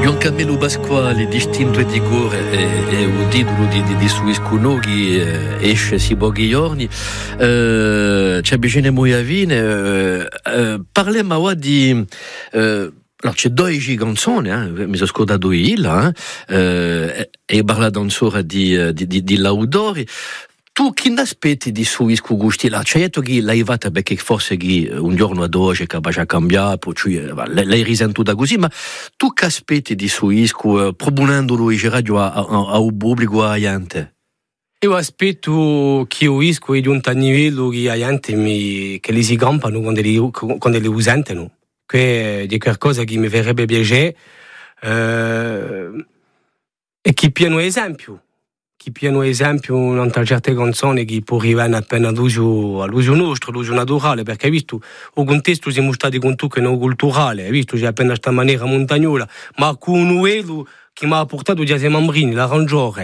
Ion Camillo Pasquale, distinto e di cuore, è un titolo di Suis Cunoghi, esce si pochi giorni. Ci avviciniamo a Vine, parliamo ora di... allora, c'è 12 canzoni, mi sono scordato io, e parlato ancora di Laudori. Tu che ne aspetti di Suis con gusti là? C'è detto che l'hai fatta perché forse che un giorno ad oggi è capace a cambiare, poi l'hai risentuta così, ma tu che aspetti di Suis proponendolo in radio a un pubblico a gente? Io aspetto che io isco di un livello che la gente che li si campano quando li usano. Che è qualcosa che mi farebbe piacere e che piano esempio. Che piano esempio in certe canzoni che può arrivare appena all'uso nostro, all'uso naturale, perché hai visto, il contesto siamo stati con tu che non culturale, hai visto, c'è appena questa maniera montagnola, ma con un uelo che mi ha portato già a Mambrini, l'arrangiore.